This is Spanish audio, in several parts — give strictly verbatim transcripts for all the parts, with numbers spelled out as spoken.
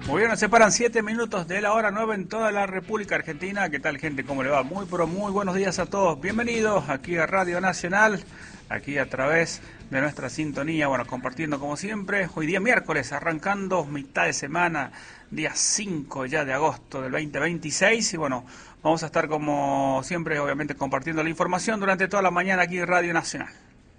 Muy bien, nos separan siete minutos de la hora nueve en toda la República Argentina. ¿Qué tal, gente? ¿Cómo le va? Muy, pero muy buenos días a todos. Bienvenidos aquí a Radio Nacional, aquí a través de nuestra sintonía. Bueno, compartiendo como siempre. Hoy día miércoles, arrancando mitad de semana, día cinco ya de agosto del veinte veintiséis. Y bueno, vamos a estar como siempre, obviamente, compartiendo la información durante toda la mañana aquí en Radio Nacional.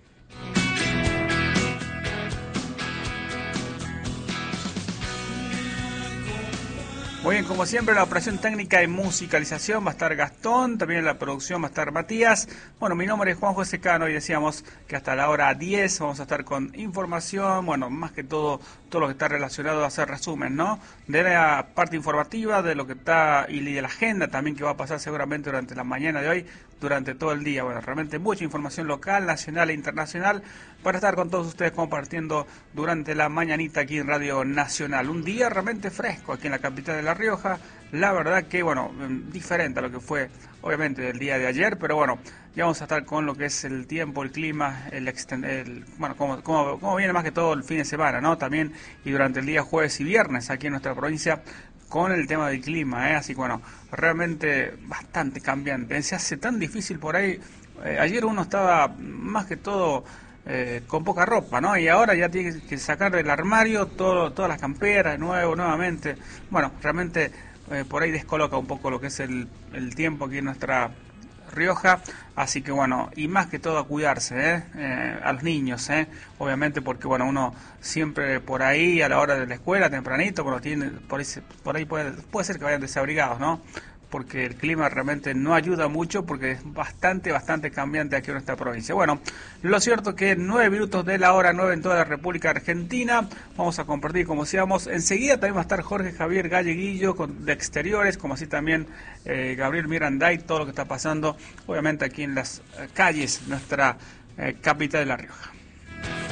Muy bien, como siempre, la operación técnica y musicalización va a estar Gastón, también en la producción va a estar Matías. Bueno, mi nombre es Juan José Cano y decíamos que hasta la hora diez vamos a estar con información, bueno, más que todo, todo lo que está relacionado a hacer resumen, ¿no? De la parte informativa, de lo que está y de la agenda también que va a pasar seguramente durante la mañana de hoy, durante todo el día. Bueno, realmente mucha información local, nacional e internacional para estar con todos ustedes compartiendo durante la mañanita aquí en Radio Nacional. Un día realmente fresco aquí en la capital de La Rioja. La verdad que, bueno, diferente a lo que fue, obviamente, el día de ayer, pero bueno, ya vamos a estar con lo que es el tiempo, el clima, el, extend el bueno, cómo, cómo, cómo viene más que todo el fin de semana, ¿no? También, y durante el día jueves y viernes aquí en nuestra provincia, con el tema del clima, ¿eh? Así que bueno, realmente bastante cambiante. Se hace tan difícil por ahí. Eh, ayer uno estaba más que todo eh, con poca ropa, ¿no? Y ahora ya tiene que sacar del armario todo, todas las camperas de nuevo, nuevamente. Bueno, realmente eh, por ahí descoloca un poco lo que es el, el tiempo aquí en nuestra Rioja, así que bueno, y más que todo a cuidarse, ¿eh? Eh, a los niños, ¿eh? Obviamente, porque bueno, uno siempre por ahí a la hora de la escuela, tempranito, cuando tiene, por ahí, por ahí puede, puede ser que vayan desabrigados, ¿no? Porque el clima realmente no ayuda mucho, porque es bastante, bastante cambiante aquí en nuestra provincia. Bueno, lo cierto es que nueve minutos de la hora nueve en toda la República Argentina. Vamos a compartir como decíamos. Enseguida también va a estar Jorge Javier Galleguillo con, de Exteriores, como así también eh, Gabriel Miranday, todo lo que está pasando, obviamente aquí en las eh, calles de nuestra eh, capital de La Rioja.